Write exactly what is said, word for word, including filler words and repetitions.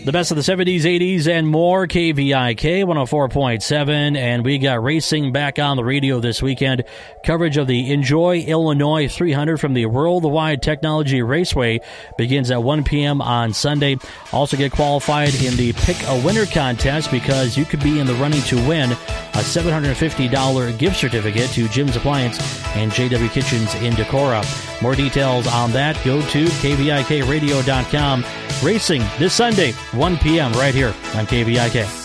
The best of the seventies, eighties, and more. K V I K one oh four point seven, and we got racing back on the radio this weekend. Coverage of the Enjoy Illinois three hundred from the Worldwide Technology Raceway begins at one p.m. on Sunday. Also get qualified in the Pick a Winner contest because you could be in the running to win a seven hundred fifty dollars gift certificate to Jim's Appliance and J W Kitchens in Decorah. More details on that, go to K V I K radio dot com. Racing this Sunday, one p.m. right here on K V I K.